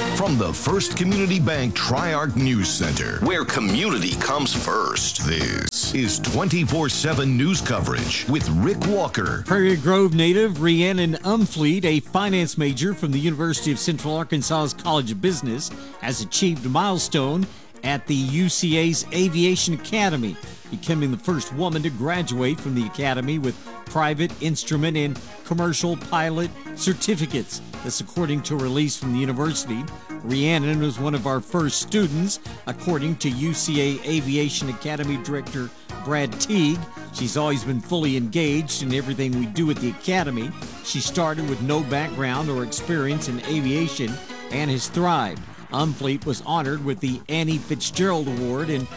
From the First Community Bank Tri-Arc News Center, where community comes first, this is 24/7 news coverage with Rick Walker. Prairie Grove native Rhiannon Umfleet, a finance major from the University of Central Arkansas's College of Business, has achieved a milestone at the UCA's Aviation Academy, becoming the first woman to graduate from the academy with private, instrument, and commercial pilot certificates. This according to a release from the university. Rhiannon was one of our first students, according to UCA Aviation Academy Director Brad Teague. She's always been fully engaged in everything we do at the academy. She started with no background or experience in aviation and has thrived. Umfleet was honored with the Annie Fitzgerald Award in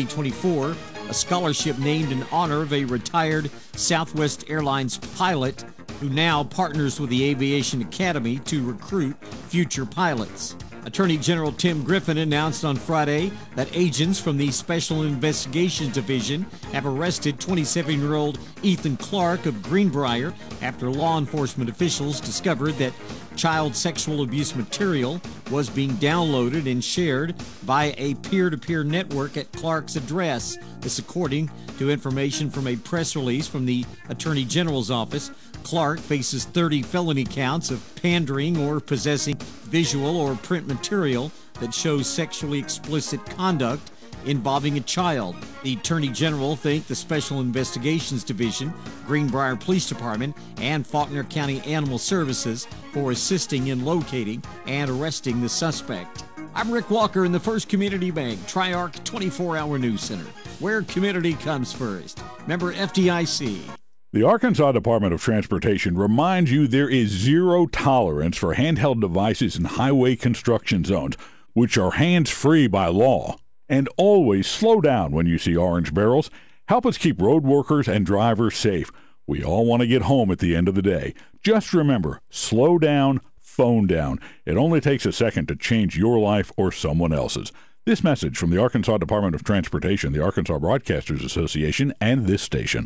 2024, a scholarship named in honor of a retired Southwest Airlines pilot who now partners with the Aviation Academy to recruit future pilots. Attorney General Tim Griffin announced on Friday that agents from the Special Investigations Division have arrested 27-year-old Ethan Clark of Greenbrier after law enforcement officials discovered that child sexual abuse material was being downloaded and shared by a peer-to-peer network at Clark's address. This according to information from a press release from the Attorney General's office. Clark faces 30 felony counts of pandering or possessing visual or print material that shows sexually explicit conduct involving a child. The Attorney General thanked the Special Investigations Division, Greenbrier Police Department, and Faulkner County Animal Services for assisting in locating and arresting the suspect. I'm Rick Walker in the First Community Bank Tri-Arc 24-Hour News Center, where community comes first. Member FDIC. The Arkansas Department of Transportation reminds you there is zero tolerance for handheld devices in highway construction zones, which are hands-free by law. And always slow down when you see orange barrels. Help us keep road workers and drivers safe. We all want to get home at the end of the day. Just remember, slow down, phone down. It only takes a second to change your life or someone else's. This message from the Arkansas Department of Transportation, the Arkansas Broadcasters Association, and this station.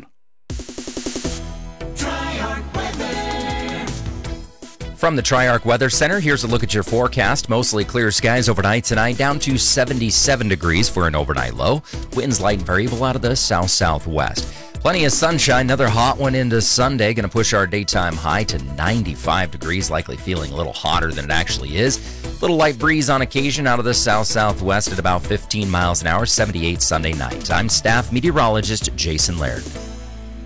From the Tri-Arc Weather Center, here's a look at your forecast. Mostly clear skies overnight tonight, down to 77 degrees for an overnight low. Winds light and variable out of the south-southwest. Plenty of sunshine, another hot one into Sunday. Going to push our daytime high to 95 degrees, likely feeling a little hotter than it actually is. Little light breeze on occasion out of the south-southwest at about 15 miles an hour, 78 Sunday night. I'm staff meteorologist Jason Laird.